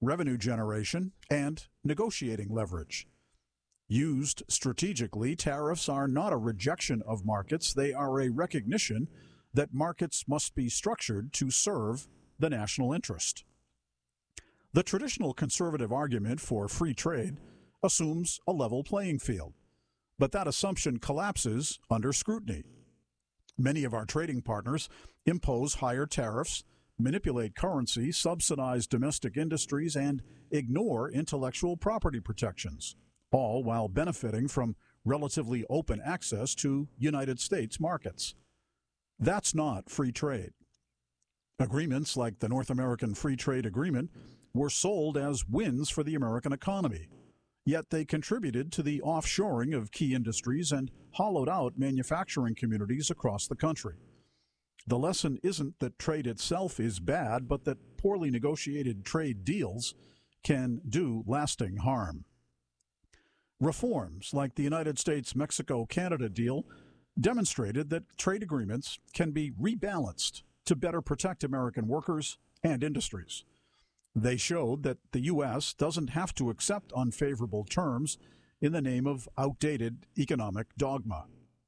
revenue generation, and negotiating leverage. Used strategically, tariffs are not a rejection of markets. They are a recognition that markets must be structured to serve the national interest. The traditional conservative argument for free trade assumes a level playing field, but that assumption collapses under scrutiny. Many of our trading partners impose higher tariffs, manipulate currency, subsidize domestic industries, and ignore intellectual property protections, all while benefiting from relatively open access to United States markets. That's not free trade. Agreements like the North American Free Trade Agreement were sold as wins for the American economy, yet they contributed to the offshoring of key industries and hollowed out manufacturing communities across the country. The lesson isn't that trade itself is bad, but that poorly negotiated trade deals can do lasting harm. Reforms like the United States-Mexico-Canada deal demonstrated that trade agreements can be rebalanced to better protect American workers and industries. They showed that the U.S. doesn't have to accept unfavorable terms in the name of outdated economic dogma.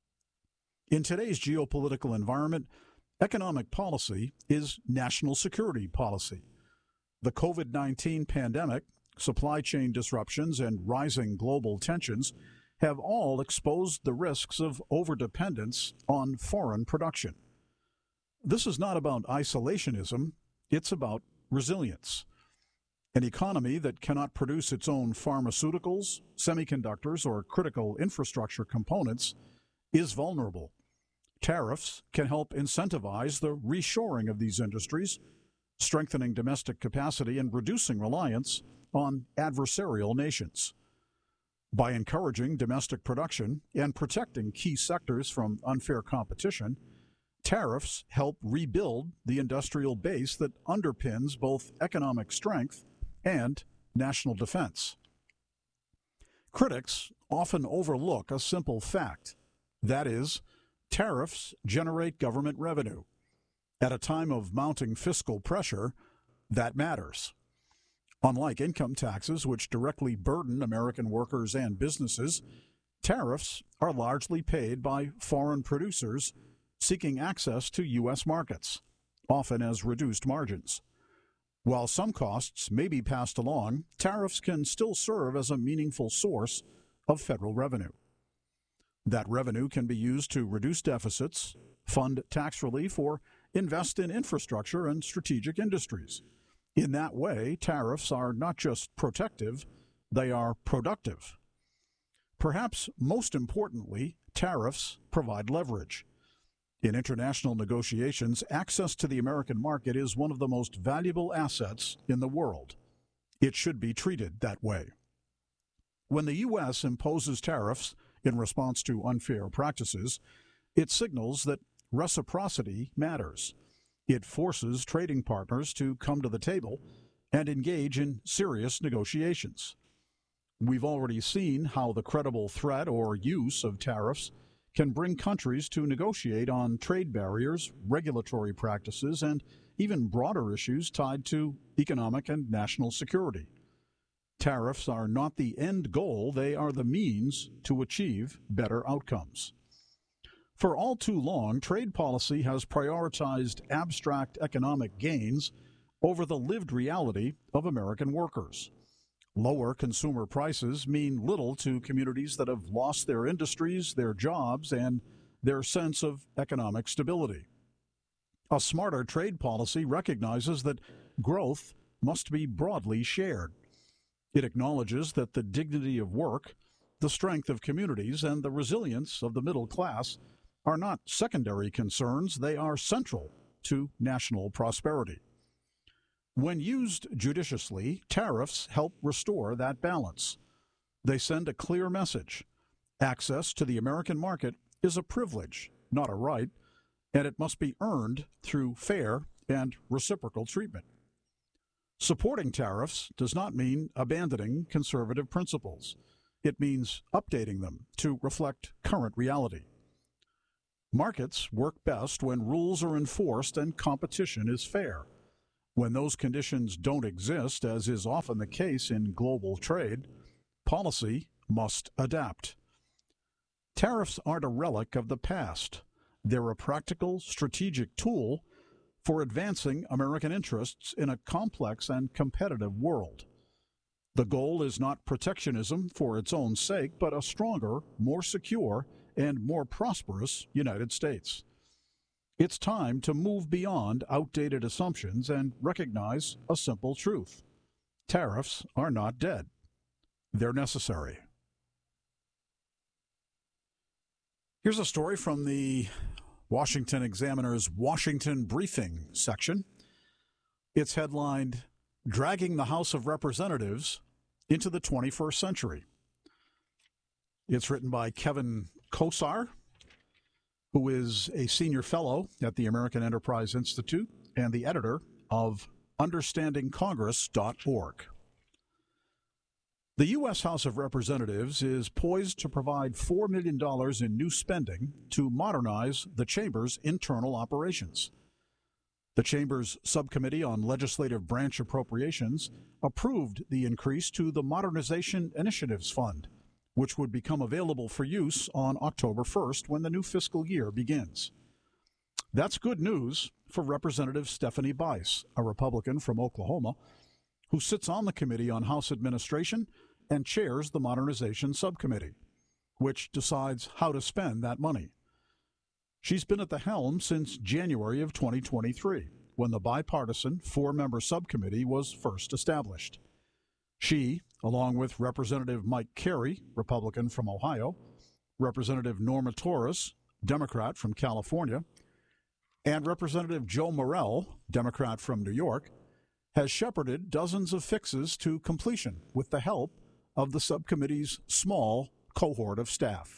In today's geopolitical environment, economic policy is national security policy. The COVID-19 pandemic, supply chain disruptions, and rising global tensions have all exposed the risks of overdependence on foreign production. This is not about isolationism, it's about resilience. An economy that cannot produce its own pharmaceuticals, semiconductors, or critical infrastructure components is vulnerable. Tariffs can help incentivize the reshoring of these industries, strengthening domestic capacity and reducing reliance on adversarial nations. By encouraging domestic production and protecting key sectors from unfair competition, tariffs help rebuild the industrial base that underpins both economic strength and national defense. Critics often overlook a simple fact. That is, tariffs generate government revenue. At a time of mounting fiscal pressure, that matters. Unlike income taxes, which directly burden American workers and businesses, tariffs are largely paid by foreign producers seeking access to U.S. markets, often as reduced margins. While some costs may be passed along, tariffs can still serve as a meaningful source of federal revenue. That revenue can be used to reduce deficits, fund tax relief, or invest in infrastructure and strategic industries. In that way, tariffs are not just protective, they are productive. Perhaps most importantly, tariffs provide leverage. In international negotiations, access to the American market is one of the most valuable assets in the world. It should be treated that way. When the U.S. imposes tariffs in response to unfair practices, it signals that reciprocity matters. It forces trading partners to come to the table and engage in serious negotiations. We've already seen how the credible threat or use of tariffs can bring countries to negotiate on trade barriers, regulatory practices, and even broader issues tied to economic and national security. Tariffs are not the end goal, they are the means to achieve better outcomes. For all too long, trade policy has prioritized abstract economic gains over the lived reality of American workers. Lower consumer prices mean little to communities that have lost their industries, their jobs, and their sense of economic stability. A smarter trade policy recognizes that growth must be broadly shared. It acknowledges that the dignity of work, the strength of communities, and the resilience of the middle class are not secondary concerns, they are central to national prosperity. When used judiciously, tariffs help restore that balance. They send a clear message. Access to the American market is a privilege, not a right, and it must be earned through fair and reciprocal treatment. Supporting tariffs does not mean abandoning conservative principles. It means updating them to reflect current reality. Markets work best when rules are enforced and competition is fair. When those conditions don't exist, as is often the case in global trade, policy must adapt. Tariffs aren't a relic of the past. They're a practical, strategic tool for advancing American interests in a complex and competitive world. The goal is not protectionism for its own sake, but a stronger, more secure, and more prosperous United States. It's time to move beyond outdated assumptions and recognize a simple truth. Tariffs are not dead. They're necessary. Here's a story from the Washington Examiner's Washington Briefing section. It's headlined, "Dragging the House of Representatives into the 21st Century." It's written by Kevin Kosar, who is a senior fellow at the American Enterprise Institute and the editor of UnderstandingCongress.org. The U.S. House of Representatives is poised to provide $4 million in new spending to modernize the chamber's internal operations. The chamber's Subcommittee on Legislative Branch Appropriations approved the increase to the Modernization Initiatives Fund, which would become available for use on October 1st when the new fiscal year begins. That's good news for Representative Stephanie Bice, a Republican from Oklahoma, who sits on the Committee on House Administration and chairs the Modernization Subcommittee, which decides how to spend that money. She's been at the helm since January of 2023, when the bipartisan four-member subcommittee was first established. She, along with Representative Mike Carey, Republican from Ohio, Representative Norma Torres, Democrat from California, and Representative Joe Morell, Democrat from New York, has shepherded dozens of fixes to completion with the help of the subcommittee's small cohort of staff.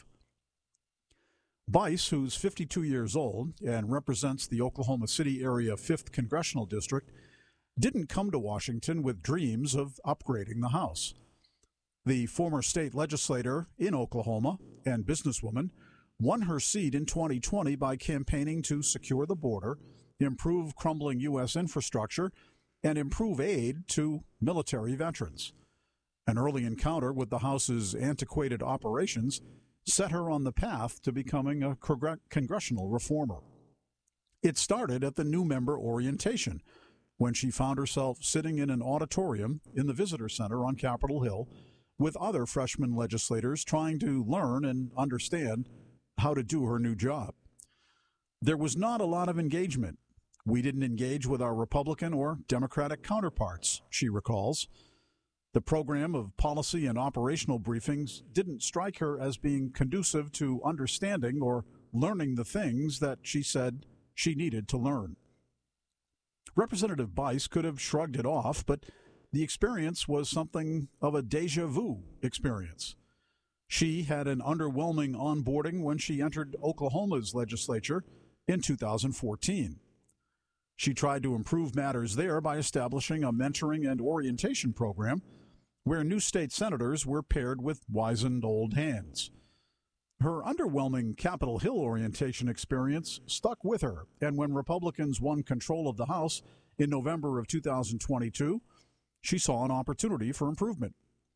Bice, who's 52 years old and represents the Oklahoma City area 5th Congressional District, didn't come to Washington with dreams of upgrading the House. The former state legislator in Oklahoma and businesswoman won her seat in 2020 by campaigning to secure the border, improve crumbling U.S. infrastructure, and improve aid to military veterans. An early encounter with the House's antiquated operations set her on the path to becoming a congressional reformer. It started at the new member orientation, when she found herself sitting in an auditorium in the Visitor Center on Capitol Hill with other freshman legislators trying to learn and understand how to do her new job. There was not a lot of engagement. We didn't engage with our Republican or Democratic counterparts, she recalls. The program of policy and operational briefings didn't strike her as being conducive to understanding or learning the things that she said she needed to learn. Representative Bice could have shrugged it off, but the experience was something of a déjà vu experience. She had an underwhelming onboarding when she entered Oklahoma's legislature in 2014. She tried to improve matters there by establishing a mentoring and orientation program where new state senators were paired with wizened old hands. Her underwhelming Capitol Hill orientation experience stuck with her, and when Republicans won control of the House in November of 2022, she saw an opportunity for improvement.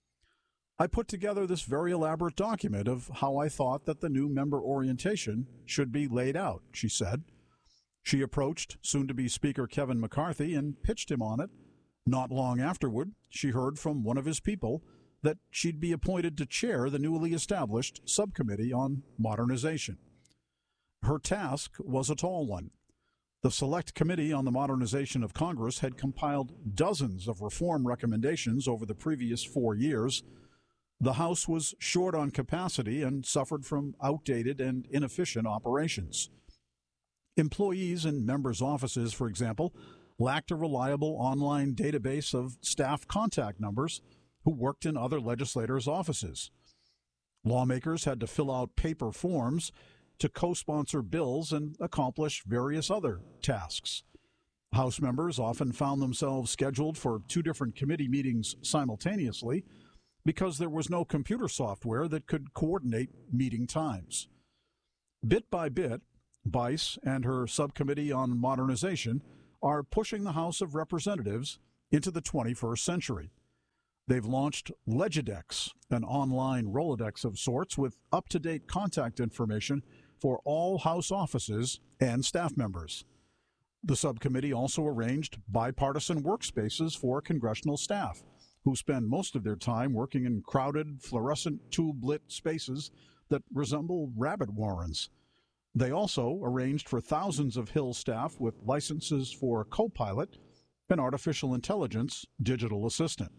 I put together this very elaborate document of how I thought that the new member orientation should be laid out, she said. She approached soon-to-be Speaker Kevin McCarthy and pitched him on it. Not long afterward, she heard from one of his people that she'd be appointed to chair the newly established Subcommittee on Modernization. Her task was a tall one. The Select Committee on the Modernization of Congress had compiled dozens of reform recommendations over the previous 4 years. The House was short on capacity and suffered from outdated and inefficient operations. Employees in members' offices, for example, lacked a reliable online database of staff contact numbers who worked in other legislators' offices. Lawmakers had to fill out paper forms to co-sponsor bills and accomplish various other tasks. House members often found themselves scheduled for 2 different committee meetings simultaneously because there was no computer software that could coordinate meeting times. Bit by bit, Bice and her Subcommittee on Modernization are pushing the House of Representatives into the 21st century. They've launched Legidex, an online Rolodex of sorts with up-to-date contact information for all House offices and staff members. The subcommittee also arranged bipartisan workspaces for congressional staff, who spend most of their time working in crowded, fluorescent tube-lit spaces that resemble rabbit warrens. They also arranged for thousands of Hill staff with licenses for Copilot, an artificial intelligence digital assistant.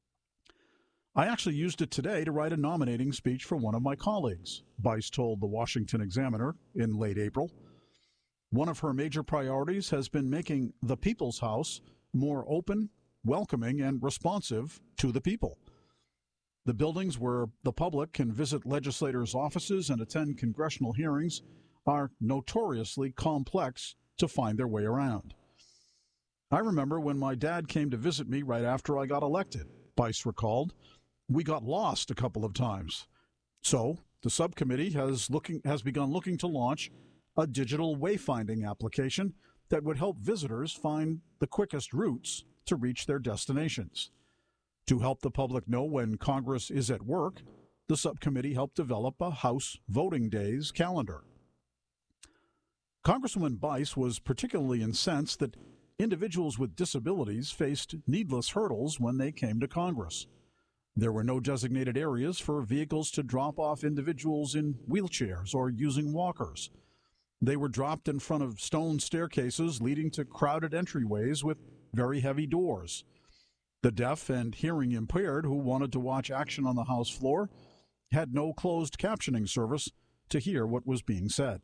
I actually used it today to write a nominating speech for one of my colleagues, Bice told the Washington Examiner in late April. One of her major priorities has been making the People's House more open, welcoming, and responsive to the people. The buildings where the public can visit legislators' offices and attend congressional hearings are notoriously complex to find their way around. I remember when my dad came to visit me right after I got elected, Bice recalled. We got lost a couple of times. So the subcommittee has begun looking to launch a digital wayfinding application that would help visitors find the quickest routes to reach their destinations. To help the public know when Congress is at work, the subcommittee helped develop a House voting days calendar. Congresswoman Bice was particularly incensed that individuals with disabilities faced needless hurdles when they came to Congress. There were no designated areas for vehicles to drop off individuals in wheelchairs or using walkers. They were dropped in front of stone staircases leading to crowded entryways with very heavy doors. The deaf and hearing impaired who wanted to watch action on the House floor had no closed captioning service to hear what was being said.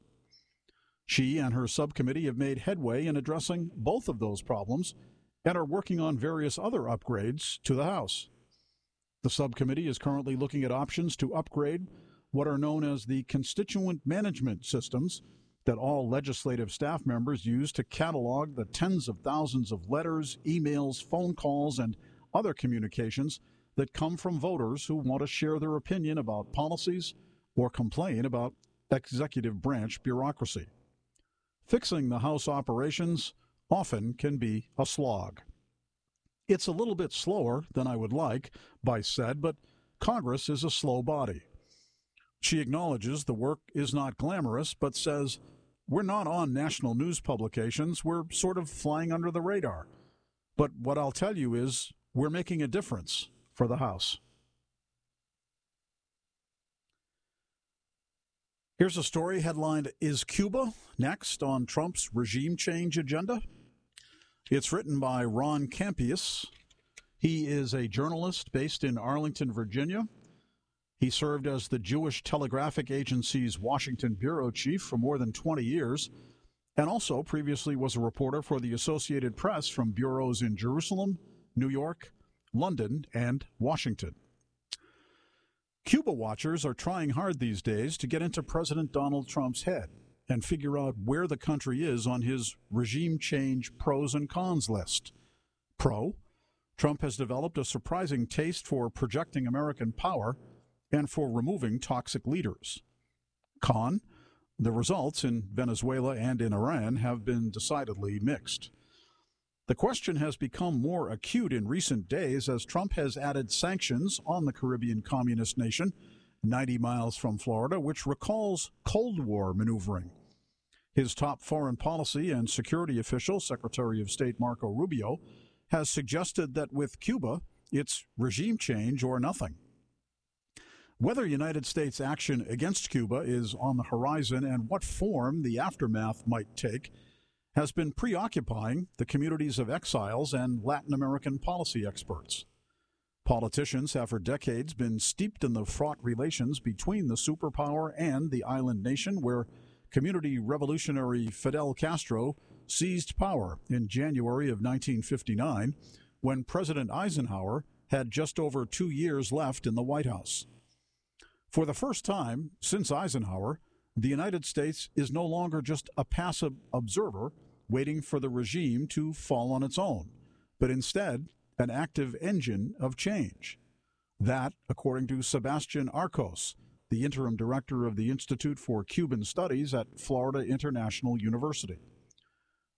She and her subcommittee have made headway in addressing both of those problems and are working on various other upgrades to the House. The subcommittee is currently looking at options to upgrade what are known as the constituent management systems that all legislative staff members use to catalog the tens of thousands of letters, emails, phone calls, and other communications that come from voters who want to share their opinion about policies or complain about executive branch bureaucracy. Fixing the House operations often can be a slog. It's a little bit slower than I would like, Bice said, but Congress is a slow body. She acknowledges the work is not glamorous, but says, we're not on national news publications. We're sort of flying under the radar. But what I'll tell you is we're making a difference for the House. Here's a story headlined, Is Cuba Next on Trump's Regime Change Agenda? It's written by Ron Campius. He is a journalist based in Arlington, Virginia. He served as the Jewish Telegraphic Agency's Washington bureau chief for more than 20 years, and also previously was a reporter for the Associated Press from bureaus in Jerusalem, New York, London, and Washington. Cuba watchers are trying hard these days to get into President Donald Trump's head and figure out where the country is on his regime change pros and cons list. Pro, Trump has developed a surprising taste for projecting American power and for removing toxic leaders. Con, the results in Venezuela and in Iran have been decidedly mixed. The question has become more acute in recent days as Trump has added sanctions on the Caribbean communist nation 90 miles from Florida, which recalls Cold War maneuvering. His top foreign policy and security official, Secretary of State Marco Rubio, has suggested that with Cuba, it's regime change or nothing. Whether United States action against Cuba is on the horizon and what form the aftermath might take has been preoccupying the communities of exiles and Latin American policy experts. Politicians have for decades been steeped in the fraught relations between the superpower and the island nation where community revolutionary Fidel Castro seized power in January of 1959 when President Eisenhower had just over 2 years left in the White House. For the first time since Eisenhower, the United States is no longer just a passive observer waiting for the regime to fall on its own, but instead an active engine of change. That, according to Sebastian Arcos, the interim director of the Institute for Cuban Studies at Florida International University.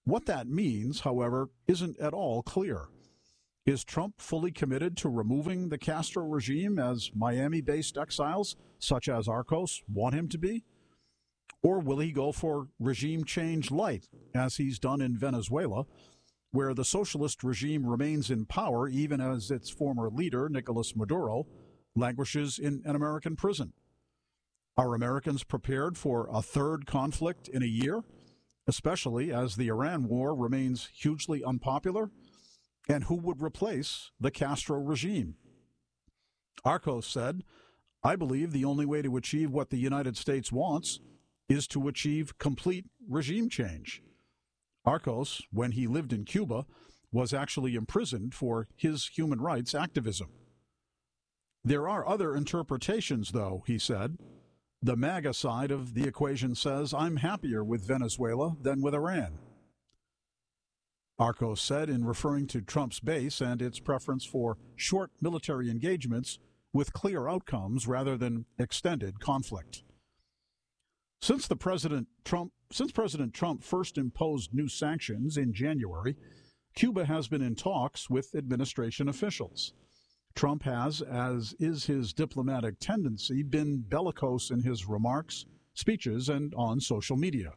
What that means, however, isn't at all clear. Is Trump fully committed to removing the Castro regime as Miami-based exiles, such as Arcos, want him to be? Or will he go for regime change light, as he's done in Venezuela, where the socialist regime remains in power even as its former leader, Nicolas Maduro, languishes in an American prison? Are Americans prepared for a third conflict in a year, especially as the Iran war remains hugely unpopular? And who would replace the Castro regime? Arcos said, "I believe the only way to achieve what the United States wants is to achieve complete regime change." Arcos, when he lived in Cuba, was actually imprisoned for his human rights activism. There are other interpretations, though, he said. The MAGA side of the equation says, "I'm happier with Venezuela than with Iran." Arcos said, in referring to Trump's base and its preference for short military engagements with clear outcomes rather than extended conflict. Since President Trump first imposed new sanctions in January, Cuba has been in talks with administration officials. Trump has, as is his diplomatic tendency, been bellicose in his remarks, speeches, and on social media.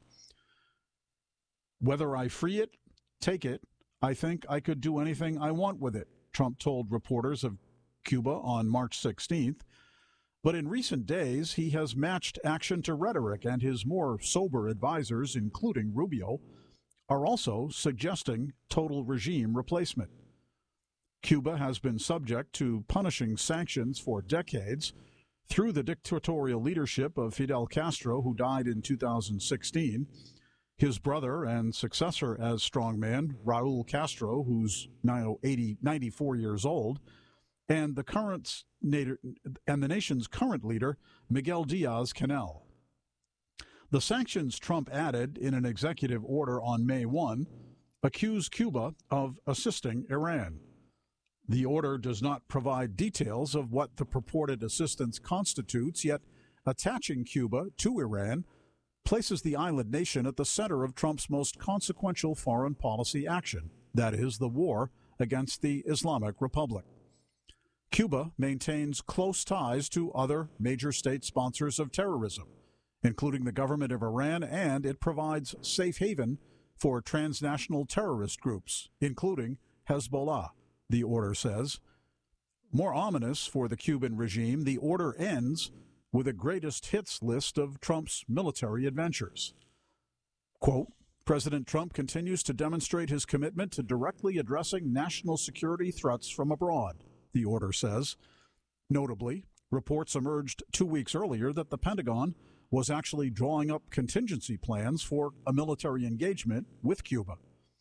"Whether I free it, take it, I think I could do anything I want with it," Trump told reporters of Cuba on March 16th. But in recent days, he has matched action to rhetoric, and his more sober advisors, including Rubio, are also suggesting total regime replacement. Cuba has been subject to punishing sanctions for decades through the dictatorial leadership of Fidel Castro, who died in 2016, his brother and successor as strongman, Raul Castro, who's now 94 years old, and the nation's current leader, Miguel Diaz-Canel. The sanctions Trump added in an executive order on May 1 accuse Cuba of assisting Iran. The order does not provide details of what the purported assistance constitutes, yet attaching Cuba to Iran places the island nation at the center of Trump's most consequential foreign policy action, that is, the war against the Islamic Republic. Cuba maintains close ties to other major state sponsors of terrorism, including the government of Iran, and it provides safe haven for transnational terrorist groups, including Hezbollah, the order says. More ominous for the Cuban regime, the order ends with a greatest hits list of Trump's military adventures. Quote, "President Trump continues to demonstrate his commitment to directly addressing national security threats from abroad," the order says. Notably, reports emerged 2 weeks earlier that the Pentagon was actually drawing up contingency plans for a military engagement with Cuba.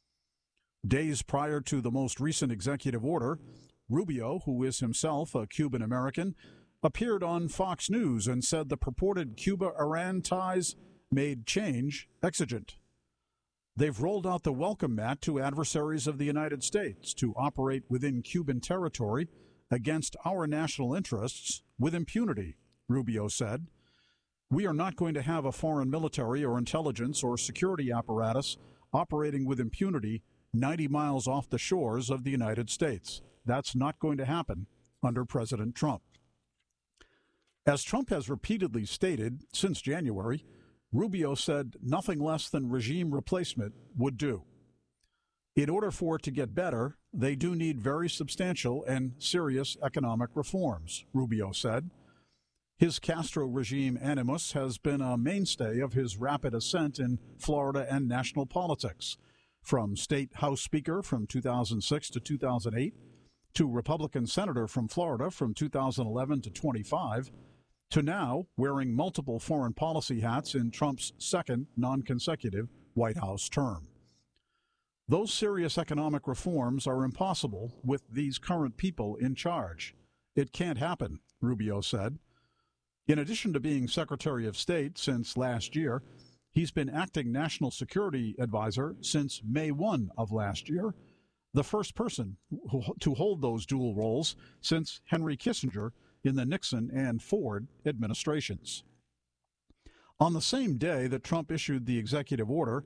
Days prior to the most recent executive order, Rubio, who is himself a Cuban American, appeared on Fox News and said the purported Cuba-Iran ties made change exigent. They've rolled out the welcome mat to adversaries of the United States to operate within Cuban territory against our national interests with impunity, Rubio said. "We are not going to have a foreign military or intelligence or security apparatus operating with impunity 90 miles off the shores of the United States. That's not going to happen under President Trump." As Trump has repeatedly stated since January, Rubio said nothing less than regime replacement would do. In order for it to get better, they do need very substantial and serious economic reforms, Rubio said. His Castro regime animus has been a mainstay of his rapid ascent in Florida and national politics, from state House Speaker from 2006 to 2008, to Republican Senator from Florida from 2011 to 25, to now wearing multiple foreign policy hats in Trump's second non-consecutive White House term. Those serious economic reforms are impossible with these current people in charge. It can't happen, Rubio said. In addition to being Secretary of State since last year, he's been acting National Security Advisor since May 1 of last year, the first person to hold those dual roles since Henry Kissinger in the Nixon and Ford administrations. On the same day that Trump issued the executive order,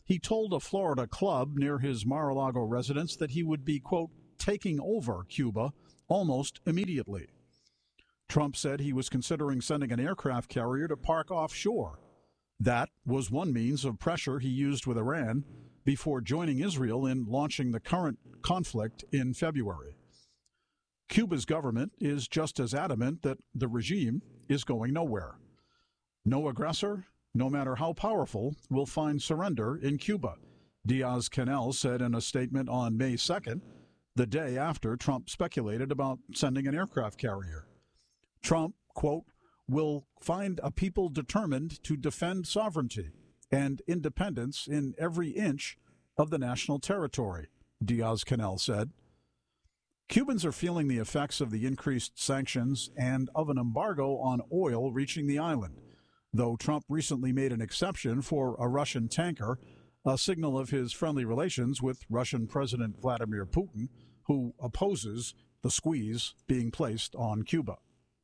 he told a Florida club near his Mar-a-Lago residence that he would be, quote, taking over Cuba almost immediately. Trump said he was considering sending an aircraft carrier to park offshore. That was one means of pressure he used with Iran before joining Israel in launching the current conflict in February. Cuba's government is just as adamant that the regime is going nowhere. No aggressor, no matter how powerful, will find surrender in Cuba, Diaz-Canel said in a statement on May 2nd, the day after Trump speculated about sending an aircraft carrier. Trump, quote, will find a people determined to defend sovereignty and independence in every inch of the national territory, Diaz-Canel said. Cubans are feeling the effects of the increased sanctions and of an embargo on oil reaching the island, though Trump recently made an exception for a Russian tanker, a signal of his friendly relations with Russian President Vladimir Putin, who opposes the squeeze being placed on Cuba.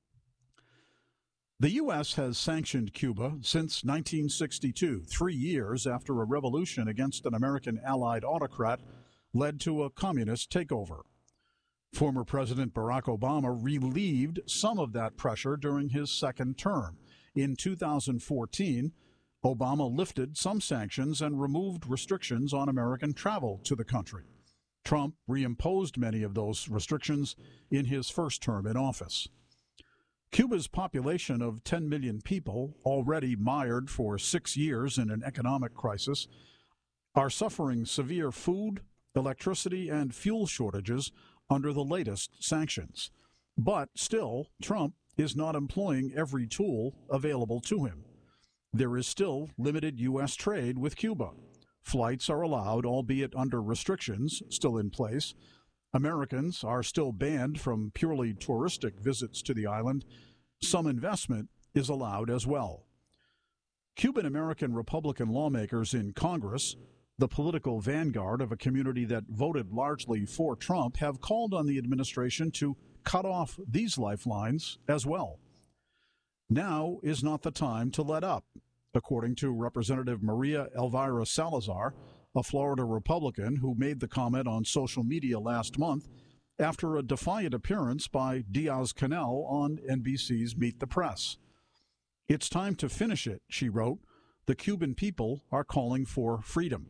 The U.S. has sanctioned Cuba since 1962, 3 years after a revolution against an American allied autocrat led to a communist takeover. Former President Barack Obama relieved some of that pressure during his second term. In 2014, Obama lifted some sanctions and removed restrictions on American travel to the country. Trump reimposed many of those restrictions in his first term in office. Cuba's population of 10 million people, already mired for 6 years in an economic crisis, are suffering severe food, electricity, and fuel shortages under the latest sanctions. But still, Trump is not employing every tool available to him. There is still limited U.S. trade with Cuba. Flights are allowed, albeit under restrictions still in place. Americans are still banned from purely touristic visits to the island. Some investment is allowed as well. Cuban-American Republican lawmakers in Congress, the political vanguard of a community that voted largely for Trump, have called on the administration to cut off these lifelines as well. Now is not the time to let up, according to Representative Maria Elvira Salazar, a Florida Republican who made the comment on social media last month after a defiant appearance by Diaz-Canel on NBC's Meet the Press. It's time to finish it, she wrote. The Cuban people are calling for freedom.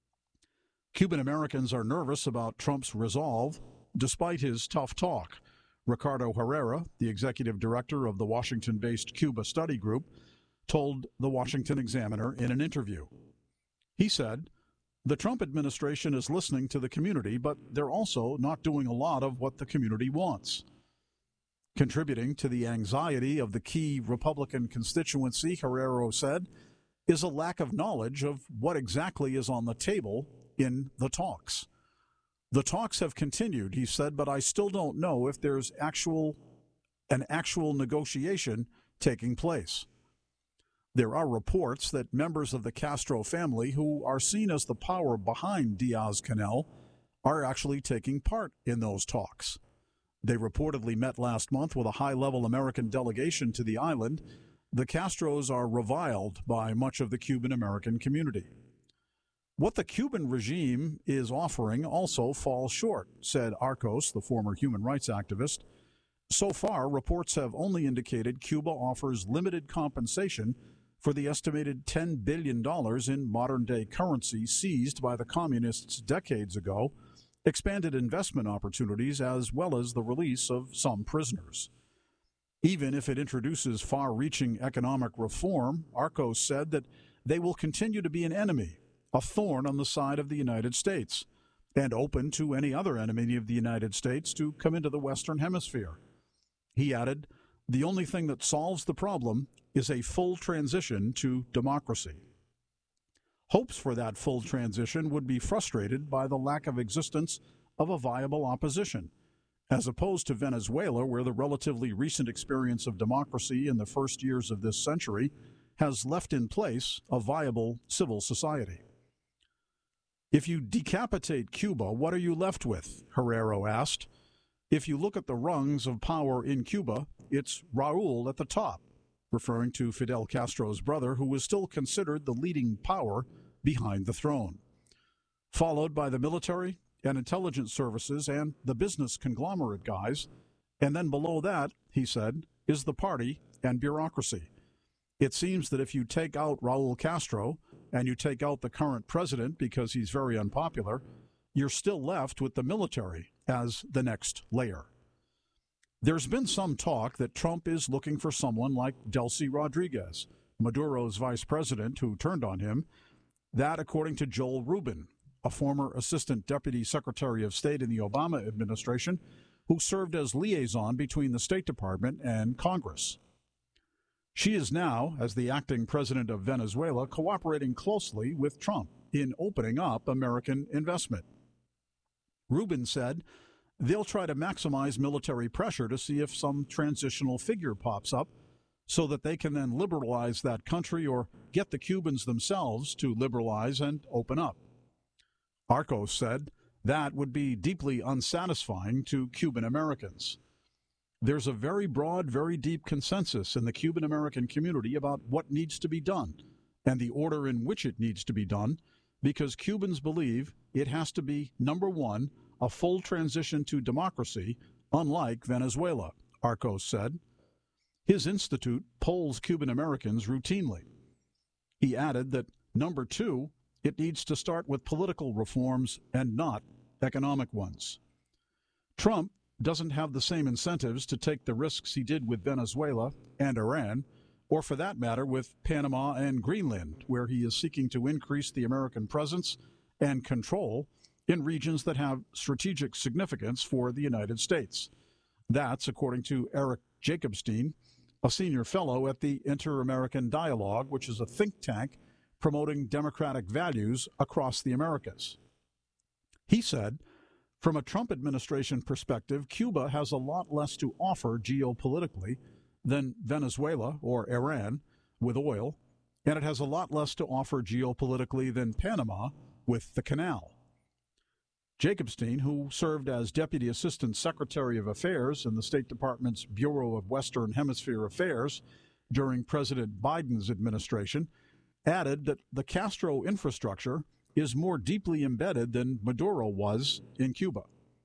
Cuban Americans are nervous about Trump's resolve, despite his tough talk. Ricardo Herrera, the executive director of the Washington-based Cuba Study Group, told the Washington Examiner in an interview. He said, the Trump administration is listening to the community, but they're also not doing a lot of what the community wants. Contributing to the anxiety of the key Republican constituency, Herrera said, is a lack of knowledge of what exactly is on the table in the talks. The talks have continued, he said, but I still don't know if there's an actual negotiation taking place. There are reports that members of the Castro family, who are seen as the power behind Diaz-Canel, are actually taking part in those talks. They reportedly met last month with a high-level American delegation to the island. The Castros are reviled by much of the Cuban-American community. What the Cuban regime is offering also falls short, said Arcos, the former human rights activist. So far, reports have only indicated Cuba offers limited compensation for the estimated $10 billion in modern-day currency seized by the communists decades ago, expanded investment opportunities, as well as the release of some prisoners. Even if it introduces far-reaching economic reform, Arcos said that they will continue to be an enemy, a thorn on the side of the United States, and open to any other enemy of the United States to come into the Western Hemisphere. He added, the only thing that solves the problem is a full transition to democracy. Hopes for that full transition would be frustrated by the lack of existence of a viable opposition, as opposed to Venezuela, where the relatively recent experience of democracy in the first years of this century has left in place a viable civil society. If you decapitate Cuba, what are you left with? Herrera asked. If you look at the rungs of power in Cuba, it's Raúl at the top, referring to Fidel Castro's brother, who was still considered the leading power behind the throne, followed by the military and intelligence services and the business conglomerate guys, and then below that, he said, is the party and bureaucracy. It seems that if you take out Raul Castro and you take out the current president because he's very unpopular, you're still left with the military as the next layer. There's been some talk that Trump is looking for someone like Delcy Rodriguez, Maduro's vice president, who turned on him. That, according to Joel Rubin, a former assistant deputy secretary of state in the Obama administration, who served as liaison between the State Department and Congress. She is now, as the acting president of Venezuela, cooperating closely with Trump in opening up American investment. Rubin said they'll try to maximize military pressure to see if some transitional figure pops up so that they can then liberalize that country or get the Cubans themselves to liberalize and open up. Arcos said that would be deeply unsatisfying to Cuban Americans. There's a very broad, very deep consensus in the Cuban American community about what needs to be done and the order in which it needs to be done, because Cubans believe it has to be, number one, a full transition to democracy, unlike Venezuela, Arcos said. His institute polls Cuban Americans routinely. He added that, number two, it needs to start with political reforms and not economic ones. Trump doesn't have the same incentives to take the risks he did with Venezuela and Iran, or for that matter with Panama and Greenland, where he is seeking to increase the American presence and control in regions that have strategic significance for the United States. That's according to Eric Jacobstein, a senior fellow at the Inter-American Dialogue, which is a think tank promoting democratic values across the Americas. He said, from a Trump administration perspective, Cuba has a lot less to offer geopolitically than Venezuela or Iran with oil, and it has a lot less to offer geopolitically than Panama with the canal. Jacobstein, who served as Deputy Assistant Secretary of Affairs in the State Department's Bureau of Western Hemisphere Affairs during President Biden's administration, added that the Castro infrastructure is more deeply embedded than Maduro was in Cuba.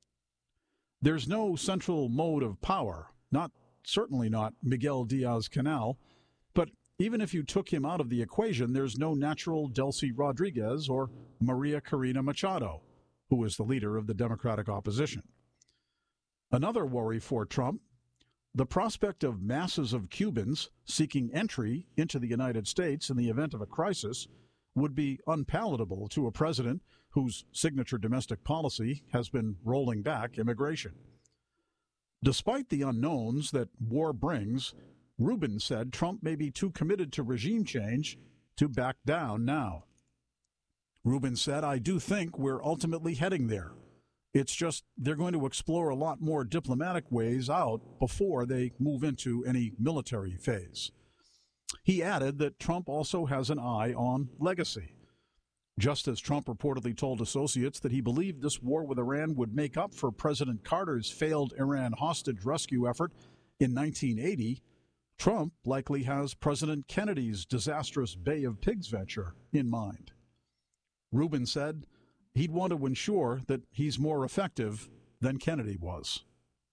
There's no central mode of power, certainly not Miguel Diaz-Canel, but even if you took him out of the equation, there's no natural Delcy Rodriguez or Maria Corina Machado, who is the leader of the Democratic opposition. Another worry for Trump, the prospect of masses of Cubans seeking entry into the United States in the event of a crisis would be unpalatable to a president whose signature domestic policy has been rolling back immigration. Despite the unknowns that war brings, Rubin said Trump may be too committed to regime change to back down now. Rubin said, I do think we're ultimately heading there. It's just they're going to explore a lot more diplomatic ways out before they move into any military phase. He added that Trump also has an eye on legacy. Just as Trump reportedly told associates that he believed this war with Iran would make up for President Carter's failed Iran hostage rescue effort in 1980, Trump likely has President Kennedy's disastrous Bay of Pigs venture in mind. Rubin said he'd want to ensure that he's more effective than Kennedy was.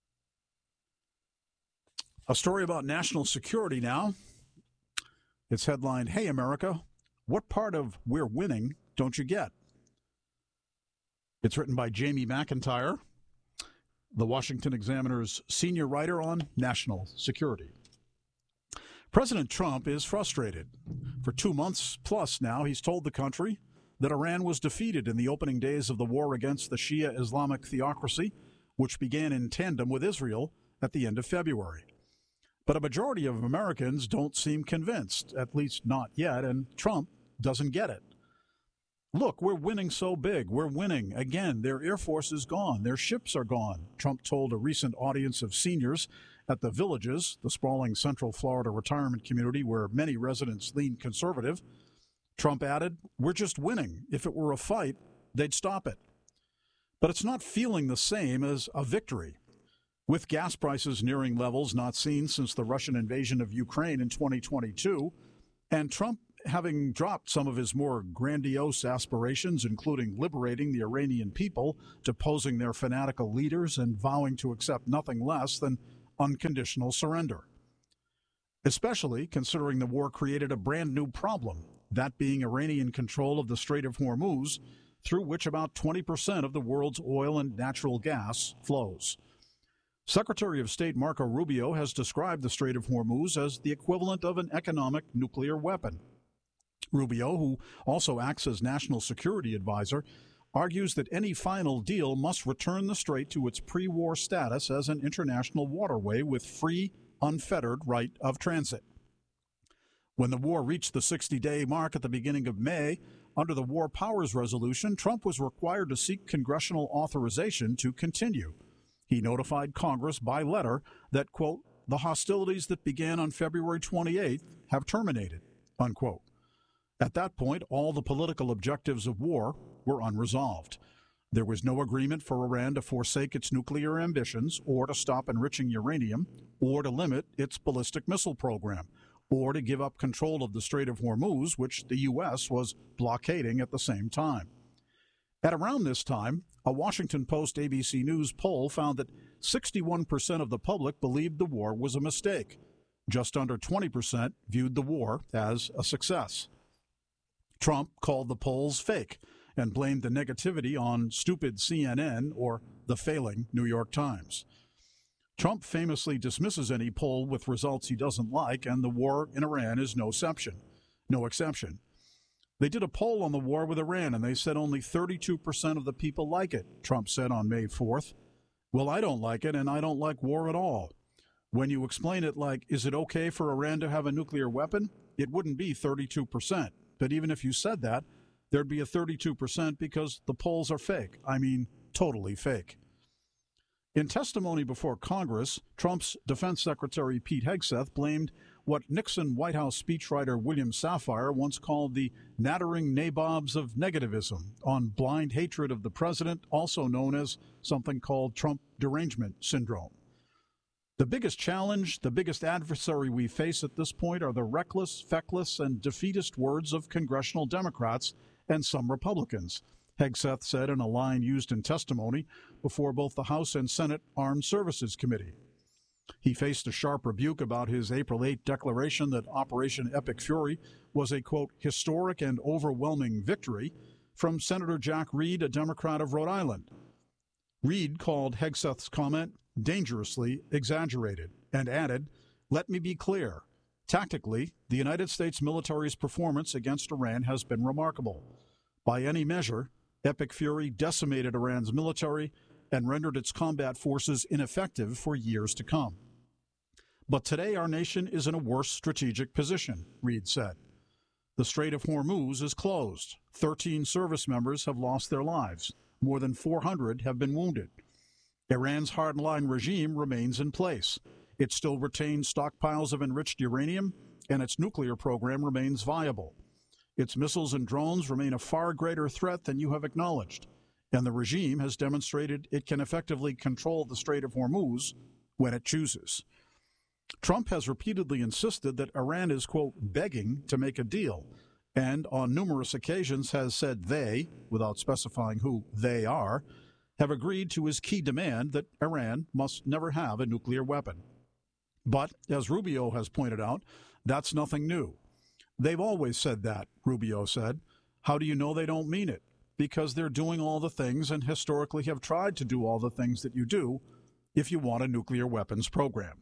A story about national security now. It's headlined, Hey America, what part of We're Winning don't you get? It's written by Jamie McIntyre, the Washington Examiner's senior writer on national security. President Trump is frustrated. For 2 months plus now, he's told the country that Iran was defeated in the opening days of the war against the Shia Islamic theocracy, which began in tandem with Israel at the end of February. But a majority of Americans don't seem convinced, at least not yet, and Trump doesn't get it. Look, we're winning so big. We're winning. Again, their Air Force is gone. Their ships are gone, Trump told a recent audience of seniors at the Villages, the sprawling Central Florida retirement community where many residents lean conservative. Trump added, we're just winning. If it were a fight, they'd stop it. But it's not feeling the same as a victory. With gas prices nearing levels not seen since the Russian invasion of Ukraine in 2022, and Trump having dropped some of his more grandiose aspirations, including liberating the Iranian people, deposing their fanatical leaders, and vowing to accept nothing less than unconditional surrender. Especially considering the war created a brand new problem, that being Iranian control of the Strait of Hormuz, through which about 20% of the world's oil and natural gas flows. Secretary of State Marco Rubio has described the Strait of Hormuz as the equivalent of an economic nuclear weapon. Rubio, who also acts as national security advisor, argues that any final deal must return the strait to its pre-war status as an international waterway with free, unfettered right of transit. When the war reached the 60-day mark at the beginning of May, under the War Powers Resolution, Trump was required to seek congressional authorization to continue. He notified Congress by letter that, quote, the hostilities that began on February 28th have terminated, unquote. At that point, all the political objectives of war were unresolved. There was no agreement for Iran to forsake its nuclear ambitions or to stop enriching uranium or to limit its ballistic missile program or to give up control of the Strait of Hormuz, which the U.S. was blockading at the same time. At around this time, a Washington Post ABC News poll found that 61% of the public believed the war was a mistake. Just under 20% viewed the war as a success. Trump called the polls fake and blamed the negativity on stupid CNN or the failing New York Times. Trump famously dismisses any poll with results he doesn't like, and the war in Iran is no exception. They did a poll on the war with Iran, and they said only 32% of the people like it, Trump said on May 4th. Well, I don't like it, and I don't like war at all. When you explain it like, is it okay for Iran to have a nuclear weapon? It wouldn't be 32%. But even if you said that, there'd be a 32% because the polls are fake. I mean, totally fake. In testimony before Congress, Trump's Defense Secretary Pete Hegseth blamed what Nixon White House speechwriter William Safire once called the nattering nabobs of negativism on blind hatred of the president, also known as something called Trump derangement syndrome. The biggest challenge, the biggest adversary we face at this point are the reckless, feckless, and defeatist words of congressional Democrats and some Republicans, Hegseth said in a line used in testimony before both the House and Senate Armed Services Committee. He faced a sharp rebuke about his April 8 declaration that Operation Epic Fury was a, quote, historic and overwhelming victory from Senator Jack Reed, a Democrat of Rhode Island. Reed called Hegseth's comment dangerously exaggerated and added, let me be clear. Tactically, the United States military's performance against Iran has been remarkable. By any measure, Epic Fury decimated Iran's military and rendered its combat forces ineffective for years to come. But today our nation is in a worse strategic position, Reed said. The Strait of Hormuz is closed. 13 service members have lost their lives. More than 400 have been wounded. Iran's hardline regime remains in place. It still retains stockpiles of enriched uranium, and its nuclear program remains viable. Its missiles and drones remain a far greater threat than you have acknowledged, and the regime has demonstrated it can effectively control the Strait of Hormuz when it chooses. Trump has repeatedly insisted that Iran is, quote, begging to make a deal, and on numerous occasions has said they, without specifying who they are, have agreed to his key demand that Iran must never have a nuclear weapon. But, as Rubio has pointed out, that's nothing new. They've always said that, Rubio said. How do you know they don't mean it? Because they're doing all the things and historically have tried to do all the things that you do if you want a nuclear weapons program.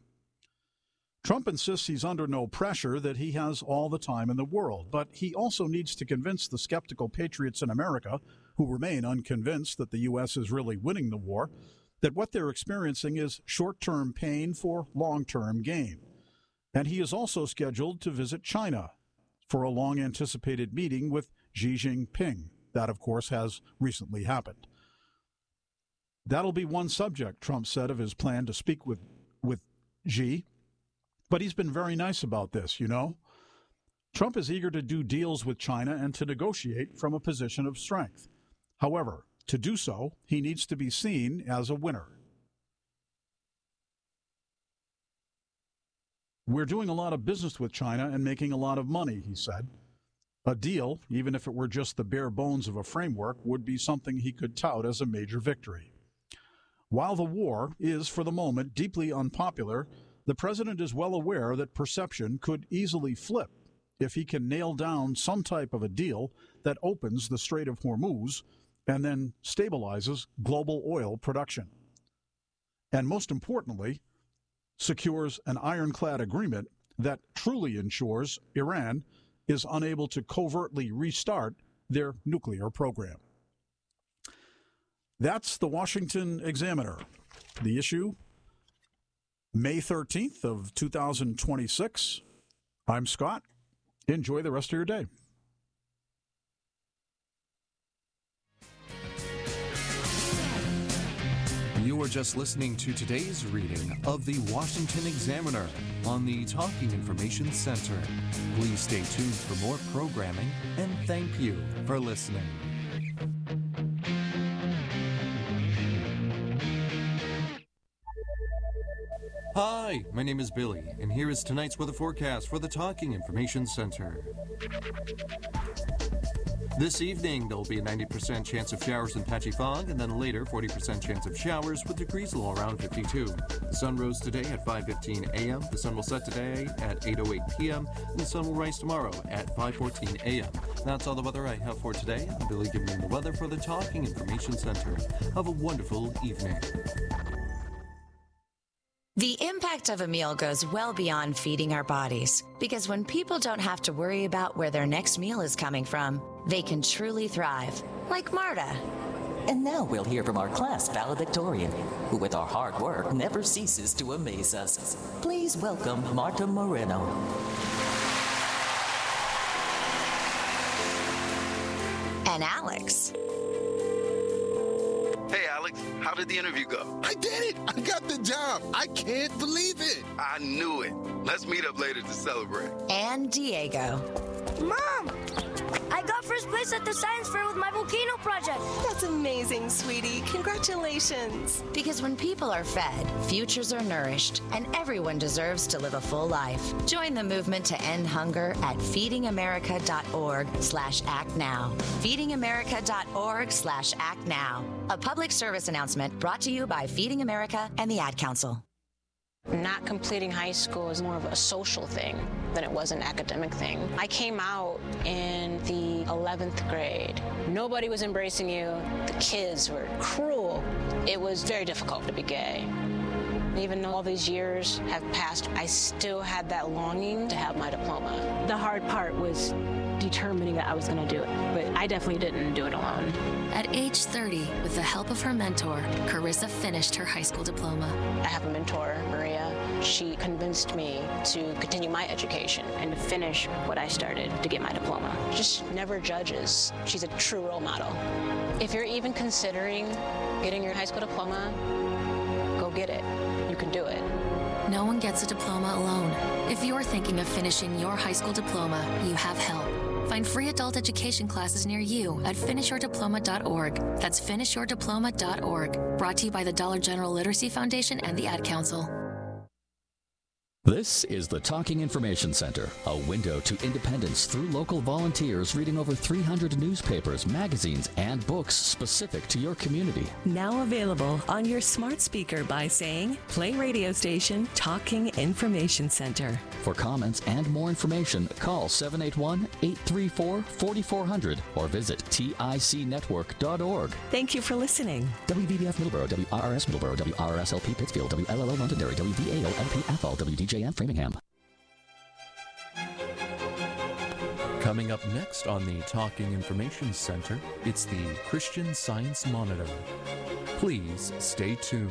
Trump insists he's under no pressure, that he has all the time in the world, but he also needs to convince the skeptical patriots in America, who remain unconvinced that the U.S. is really winning the war, that what they're experiencing is short-term pain for long-term gain. And he is also scheduled to visit China for a long-anticipated meeting with Xi Jinping. That, of course, has recently happened. That'll be one subject, Trump said, of his plan to speak with Xi. But he's been very nice about this, you know. Trump is eager to do deals with China and to negotiate from a position of strength. However, to do so, he needs to be seen as a winner. We're doing a lot of business with China and making a lot of money, he said. A deal, even if it were just the bare bones of a framework, would be something he could tout as a major victory. While the war is, for the moment, deeply unpopular, the president is well aware that perception could easily flip if he can nail down some type of a deal that opens the Strait of Hormuz and then stabilizes global oil production. And most importantly, secures an ironclad agreement that truly ensures Iran is unable to covertly restart their nuclear program. That's the Washington Examiner. The issue, May 13th of 2026. I'm Scott. Enjoy the rest of your day. You were just listening to today's reading of the Washington Examiner on the Talking Information Center. Please stay tuned for more programming, and thank you for listening. Hi, my name is Billy, and here is tonight's weather forecast for the Talking Information Center. This evening, there will be a 90% chance of showers and patchy fog, and then later, 40% chance of showers with degrees low around 52. The sun rose today at 5:15 a.m., the sun will set today at 8:08 p.m., and the sun will rise tomorrow at 5:14 a.m. That's all the weather I have for today. I'm Billy giving you the weather for the Talking Information Center. Have a wonderful evening. The impact of a meal goes well beyond feeding our bodies, because when people don't have to worry about where their next meal is coming from, they can truly thrive, like Marta. And now we'll hear from our class valedictorian, who with our hard work never ceases to amaze us. Please welcome Marta Moreno. And Alex. Hey, Alex, how did the interview go? I did it! I got the job! I can't believe it! I knew it. Let's meet up later to celebrate. And Diego. Mom! I got first place at the science fair with my volcano project. That's amazing, sweetie. Congratulations. Because when people are fed, futures are nourished, and everyone deserves to live a full life. Join the movement to end hunger at feedingamerica.org/actnow. feedingamerica.org/actnow. A public service announcement brought to you by Feeding America and the Ad Council. Not completing high school is more of a social thing than it was an academic thing. I came out in the 11th grade. Nobody was embracing you. The kids were cruel. It was very difficult to be gay. Even though all these years have passed, I still had that longing to have my diploma. The hard part was determining that I was going to do it, but I definitely didn't do it alone. At age 30, with the help of her mentor, Carissa finished her high school diploma. I have a mentor, Maria. She convinced me to continue my education and to finish what I started to get my diploma. Just never judges. She's a true role model. If you're even considering getting your high school diploma, go get it. You can do it. No one gets a diploma alone. If you're thinking of finishing your high school diploma, you have help. Find free adult education classes near you at finishyourdiploma.org. That's finishyourdiploma.org. Brought to you by the Dollar General Literacy Foundation and the Ad Council. This is the Talking Information Center, a window to independence through local volunteers reading over 300 newspapers, magazines, and books specific to your community. Now available on your smart speaker by saying, play radio station Talking Information Center. For comments and more information, call 781-834-4400 or visit ticnetwork.org. Thank you for listening. WVBF Middleborough, WRRS Middleborough, WRSLP Pittsfield, WLLO Londonderry, WVAO LP Athol, WDJM Framingham. Coming up next on the Talking Information Center, it's the Christian Science Monitor. Please stay tuned.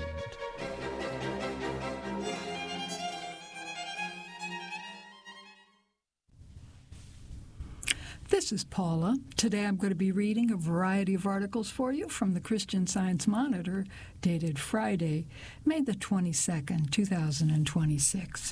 This is Paula. Today I'm going to be reading a variety of articles for you from the Christian Science Monitor, dated Friday, May the 22nd, 2026.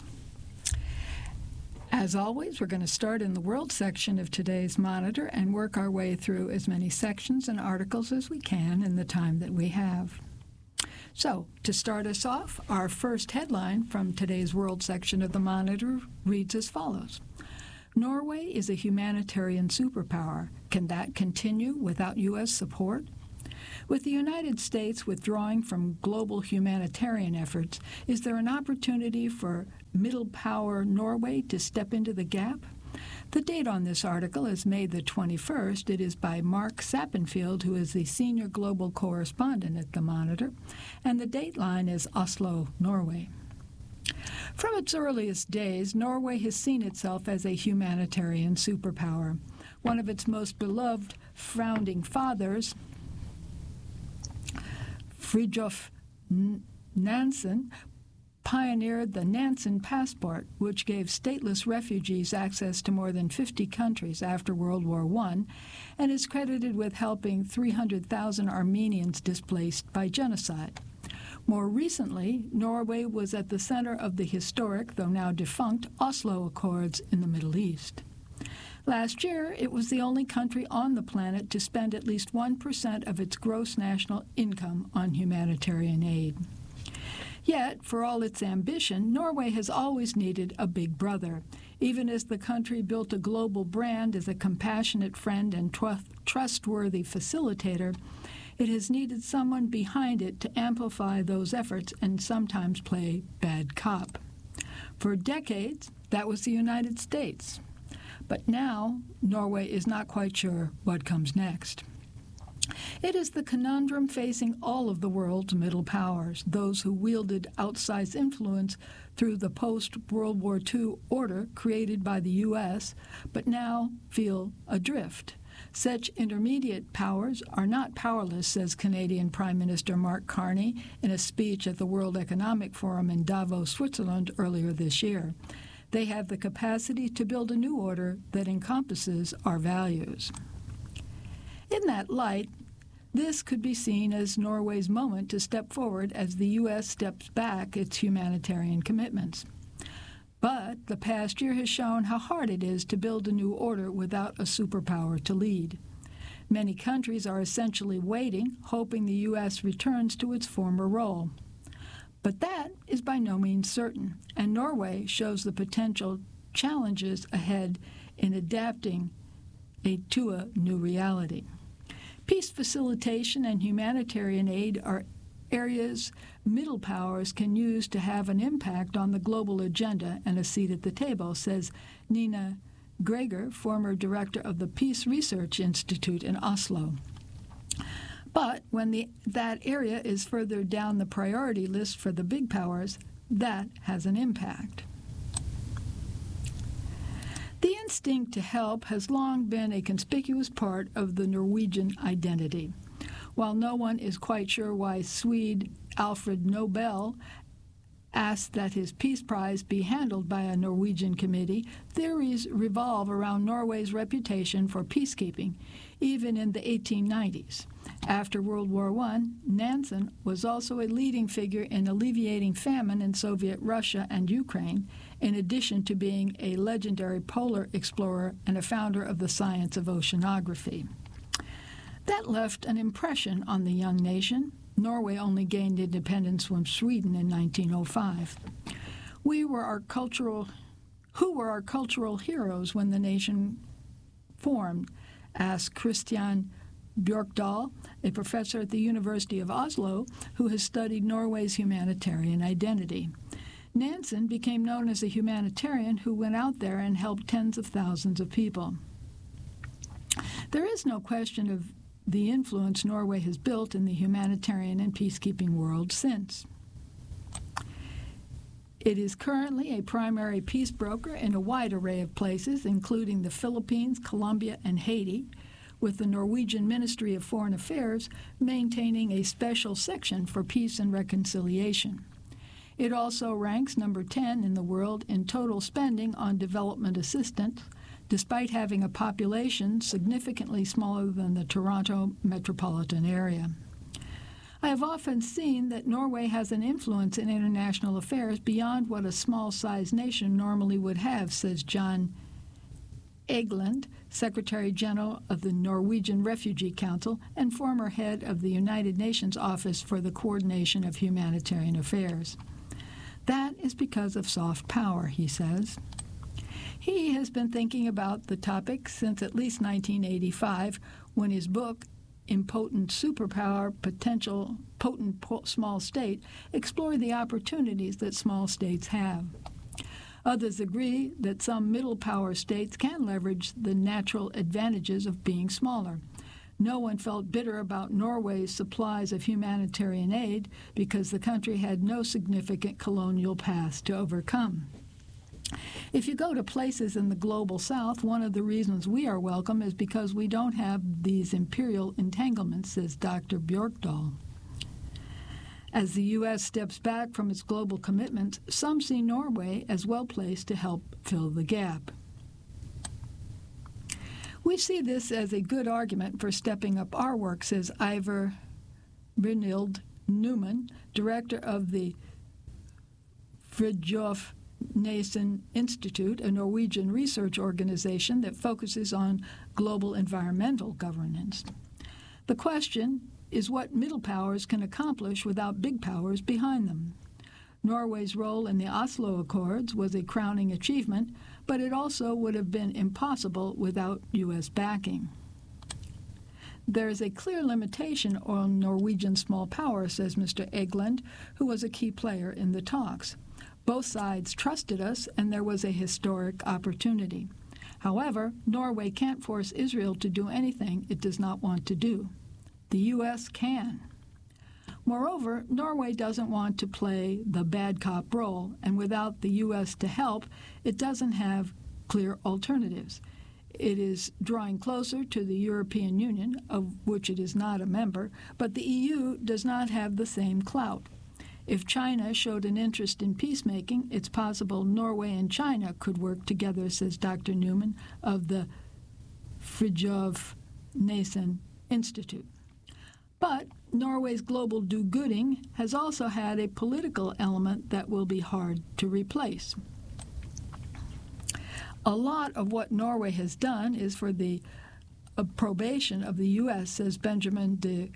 As always, we're going to start in the World section of today's Monitor and work our way through as many sections and articles as we can in the time that we have. So, to start us off, our first headline from today's World section of the Monitor reads as follows. Norway is a humanitarian superpower. Can that continue without U.S. support? With the United States withdrawing from global humanitarian efforts, is there an opportunity for middle power Norway to step into the gap? The date on this article is May the 21st. It is by Mark Sappenfield, who is the senior global correspondent at the Monitor, and the dateline is Oslo, Norway. From its earliest days, Norway has seen itself as a humanitarian superpower. One of its most beloved founding fathers, Fridtjof Nansen, pioneered the Nansen Passport, which gave stateless refugees access to more than 50 countries after World War I, and is credited with helping 300,000 Armenians displaced by genocide. More recently, Norway was at the center of the historic, though now defunct, Oslo Accords in the Middle East. Last year, it was the only country on the planet to spend at least 1% of its gross national income on humanitarian aid. Yet, for all its ambition, Norway has always needed a big brother. Even as the country built a global brand as a compassionate friend and trustworthy facilitator, it has needed someone behind it to amplify those efforts and sometimes play bad cop. For decades, that was the United States. But now, Norway is not quite sure what comes next. It is the conundrum facing all of the world's middle powers, those who wielded outsized influence through the post-World War II order created by the U.S., but now feel adrift. Such intermediate powers are not powerless, says Canadian Prime Minister Mark Carney in a speech at the World Economic Forum in Davos, Switzerland earlier this year. They have the capacity to build a new order that encompasses our values. In that light, this could be seen as Norway's moment to step forward as the U.S. steps back its humanitarian commitments. But the past year has shown how hard it is to build a new order without a superpower to lead. Many countries are essentially waiting, hoping the U.S. returns to its former role. But that is by no means certain, and Norway shows the potential challenges ahead in adapting to a new reality. Peace facilitation and humanitarian aid are areas middle powers can use to have an impact on the global agenda and a seat at the table, says Nina Greger, former director of the Peace Research Institute in Oslo. But when that area is further down the priority list for the big powers, that has an impact. The instinct to help has long been a conspicuous part of the Norwegian identity. While no one is quite sure why Swede Alfred Nobel asked that his Peace Prize be handled by a Norwegian committee, theories revolve around Norway's reputation for peacekeeping, even in the 1890s. After World War I, Nansen was also a leading figure in alleviating famine in Soviet Russia and Ukraine, in addition to being a legendary polar explorer and a founder of the science of oceanography. That left an impression on the young nation. Norway only gained independence from Sweden in 1905. Who were our cultural heroes when the nation formed? Asked Christian Bjørkdal, a professor at the University of Oslo who has studied Norway's humanitarian identity. Nansen became known as a humanitarian who went out there and helped tens of thousands of people. There is no question of the influence Norway has built in the humanitarian and peacekeeping world since. It is currently a primary peace broker in a wide array of places, including the Philippines, Colombia, and Haiti, with the Norwegian Ministry of Foreign Affairs maintaining a special section for peace and reconciliation. It also ranks number 10 in the world in total spending on development assistance, despite having a population significantly smaller than the Toronto metropolitan area. I have often seen that Norway has an influence in international affairs beyond what a small-sized nation normally would have, says John Egeland, Secretary General of the Norwegian Refugee Council and former head of the United Nations Office for the Coordination of Humanitarian Affairs. That is because of soft power, he says. He has been thinking about the topic since at least 1985, when his book, Impotent Superpower, Potent Small State, explored the opportunities that small states have. Others agree that some middle power states can leverage the natural advantages of being smaller. No one felt bitter about Norway's supplies of humanitarian aid because the country had no significant colonial past to overcome. If you go to places in the global south, one of the reasons we are welcome is because we don't have these imperial entanglements, says Dr. Bjorkdahl. As the U.S. steps back from its global commitments, some see Norway as well placed to help fill the gap. We see this as a good argument for stepping up our work, says Ivar Brynhild Newman, director of the Fridtjof Nansen Institute, a Norwegian research organization that focuses on global environmental governance. The question is what middle powers can accomplish without big powers behind them. Norway's role in the Oslo Accords was a crowning achievement, but it also would have been impossible without U.S. backing. There is a clear limitation on Norwegian small power, says Mr. Egeland, who was a key player in the talks. Both sides trusted us, and there was a historic opportunity. However, Norway can't force Israel to do anything it does not want to do. The U.S. can. Moreover, Norway doesn't want to play the bad cop role, and without the U.S. to help, it doesn't have clear alternatives. It is drawing closer to the European Union, of which it is not a member, but the EU does not have the same clout. If China showed an interest in peacemaking, it's possible Norway and China could work together, says Dr. Newman of the Fridtjof Nansen Institute. But Norway's global do-gooding has also had a political element that will be hard to replace. A lot of what Norway has done is for the approbation of the U.S., says Benjamin de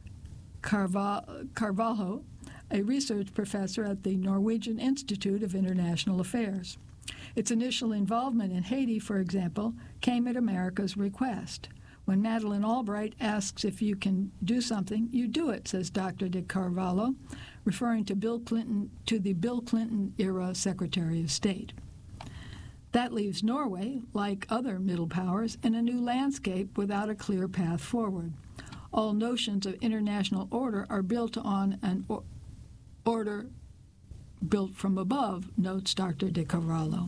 Carvalho, a research professor at the Norwegian Institute of International Affairs. Its initial involvement in Haiti, for example, came at America's request. When Madeleine Albright asks if you can do something, you do it, says Dr. de Carvalho, referring to the Bill Clinton-era Secretary of State. That leaves Norway, like other middle powers, in a new landscape without a clear path forward. All notions of international order are built on an order built from above, notes Dr. de Carvalho.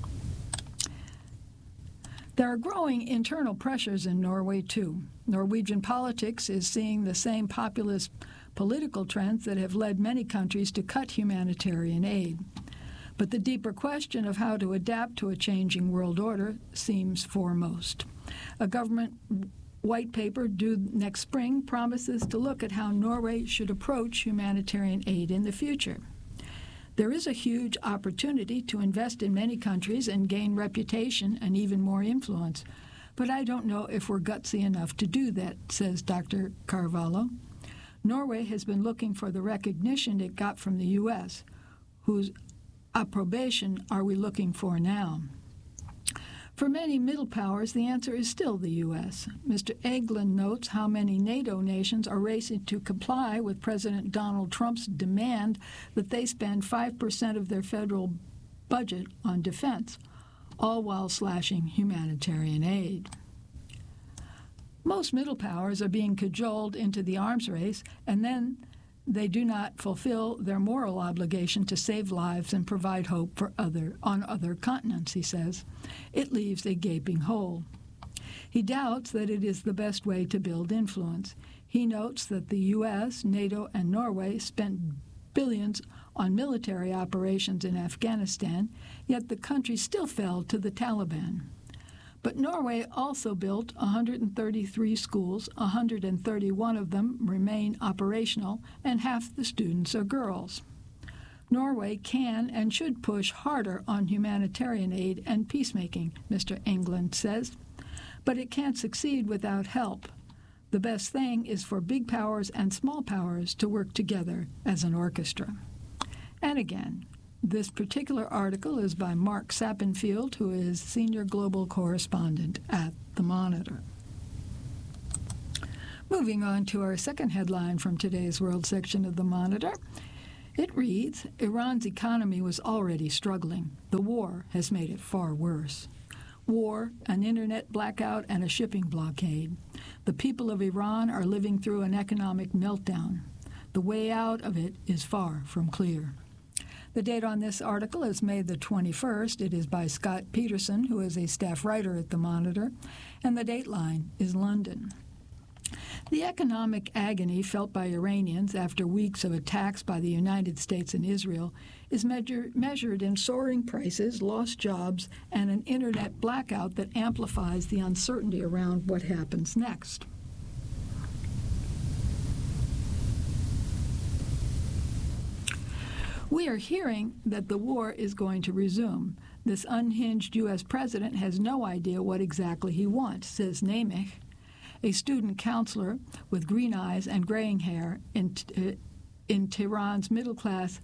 There are growing internal pressures in Norway, too. Norwegian politics is seeing the same populist political trends that have led many countries to cut humanitarian aid. But the deeper question of how to adapt to a changing world order seems foremost. A government white paper due next spring promises to look at how Norway should approach humanitarian aid in the future. There is a huge opportunity to invest in many countries and gain reputation and even more influence. But I don't know if we're gutsy enough to do that, says Dr. Carvalho. Norway has been looking for the recognition it got from the U.S. Whose approbation are we looking for now? For many middle powers, the answer is still the U.S. Mr. Egeland notes how many NATO nations are racing to comply with President Donald Trump's demand that they spend 5% of their federal budget on defense, all while slashing humanitarian aid. Most middle powers are being cajoled into the arms race, and then they do not fulfill their moral obligation to save lives and provide hope for on other continents, he says. It leaves a gaping hole. He doubts that it is the best way to build influence. He notes that the U.S., NATO, and Norway spent billions on military operations in Afghanistan, yet the country still fell to the Taliban. But Norway also built 133 schools, 131 of them remain operational, and half the students are girls. Norway can and should push harder on humanitarian aid and peacemaking, Mr. Egeland says, but it can't succeed without help. The best thing is for big powers and small powers to work together as an orchestra. And again, This particular article is by Mark Sappenfield, who is senior global correspondent at The Monitor. Moving on to our second headline from today's World section of The Monitor. It reads, Iran's economy was already struggling. The war has made it far worse. War, an internet blackout, and a shipping blockade. The people of Iran are living through an economic meltdown. The way out of it is far from clear. The date on this article is May the 21st. It is by Scott Peterson, who is a staff writer at The Monitor, and the dateline is London. The economic agony felt by Iranians after weeks of attacks by the United States and Israel is measured in soaring prices, lost jobs, and an internet blackout that amplifies the uncertainty around what happens next. We are hearing that the war is going to resume. This unhinged U.S. president has no idea what exactly he wants, says Nemeh, a student counselor with green eyes and graying hair in Tehran's middle-class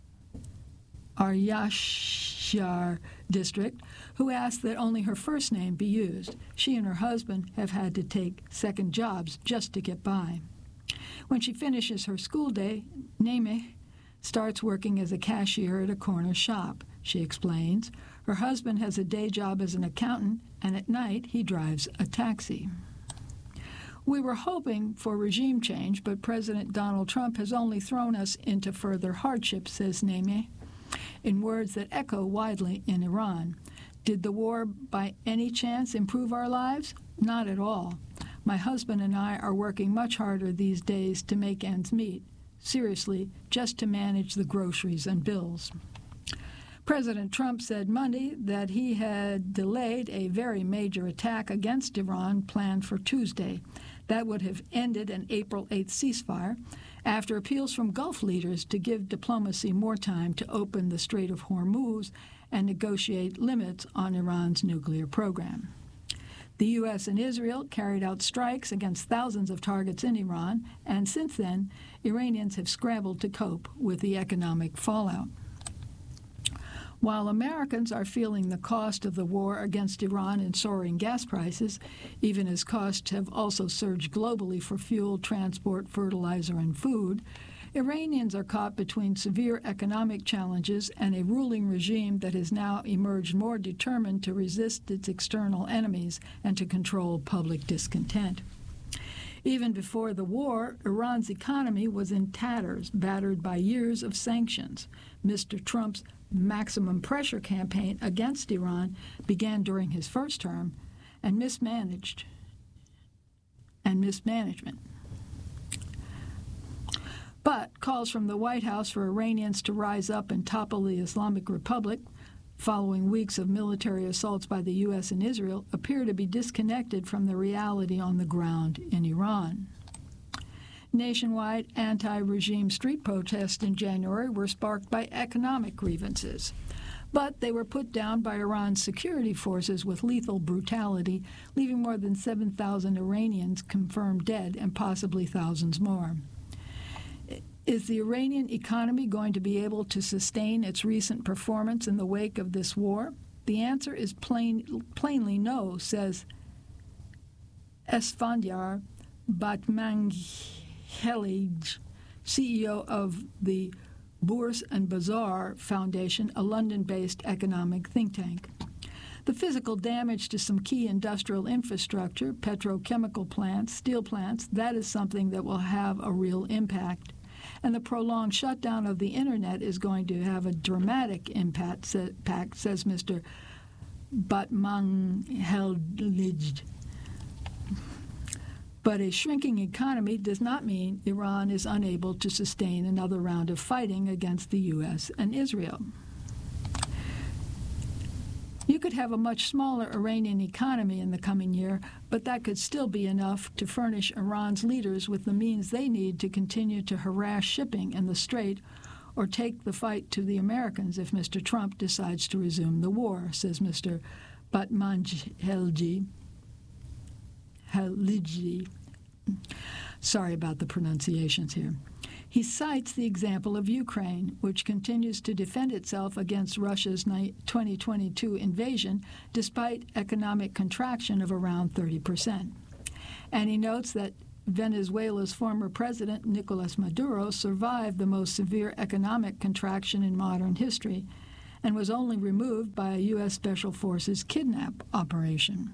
Aryashar district, who asked that only her first name be used. She and her husband have had to take second jobs just to get by. When she finishes her school day, Nemeh starts working as a cashier at a corner shop. She explains her husband has a day job as an accountant, and at night he drives a taxi. We were hoping for regime change, but President Donald Trump has only thrown us into further hardship, says Nemeh, in words that echo widely in Iran. Did the war by any chance improve our lives? Not at all. My husband and I are working much harder these days to make ends meet. Seriously, just to manage the groceries and bills. President Trump said Monday that he had delayed a very major attack against Iran planned for Tuesday. That would have ended an April 8th ceasefire after appeals from Gulf leaders to give diplomacy more time to open the Strait of Hormuz and negotiate limits on Iran's nuclear program. The U.S. and Israel carried out strikes against thousands of targets in Iran, and since then, Iranians have scrambled to cope with the economic fallout. While Americans are feeling the cost of the war against Iran in soaring gas prices, even as costs have also surged globally for fuel, transport, fertilizer, and food, Iranians are caught between severe economic challenges and a ruling regime that has now emerged more determined to resist its external enemies and to control public discontent. Even before the war, Iran's economy was in tatters, battered by years of sanctions. Mr. Trump's maximum pressure campaign against Iran began during his first term and mismanagement. But calls from the White House for Iranians to rise up and topple the Islamic Republic following weeks of military assaults by the U.S. and Israel appear to be disconnected from the reality on the ground in Iran. Nationwide anti-regime street protests in January were sparked by economic grievances, but they were put down by Iran's security forces with lethal brutality, leaving more than 7,000 Iranians confirmed dead and possibly thousands more. Is the Iranian economy going to be able to sustain its recent performance in the wake of this war? The answer is plainly no, says Esfandyar Batmanghelidj, CEO of the Bourse and Bazaar Foundation, a London-based economic think tank. The physical damage to some key industrial infrastructure, petrochemical plants, steel plants, that is something that will have a real impact. And the prolonged shutdown of the Internet is going to have a dramatic impact, says Mr. Batmanghelidj. But a shrinking economy does not mean Iran is unable to sustain another round of fighting against the U.S. and Israel. You could have a much smaller Iranian economy in the coming year, but that could still be enough to furnish Iran's leaders with the means they need to continue to harass shipping in the Strait or take the fight to the Americans if Mr. Trump decides to resume the war, says Mr. Batmanghelidj. Sorry about the pronunciations here. He cites the example of Ukraine, which continues to defend itself against Russia's 2022 invasion despite economic contraction of around 30%. And he notes that Venezuela's former president, Nicolas Maduro, survived the most severe economic contraction in modern history and was only removed by a U.S. Special Forces kidnap operation.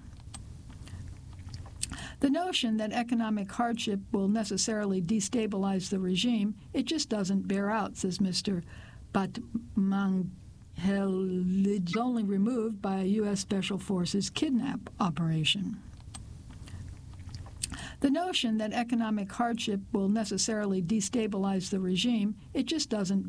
The notion that economic hardship will necessarily destabilize the regime, it just doesn't bear out, says Mr. Batmanghel, only removed by a U.S. Special Forces kidnap operation. The notion that economic hardship will necessarily destabilize the regime, it just doesn't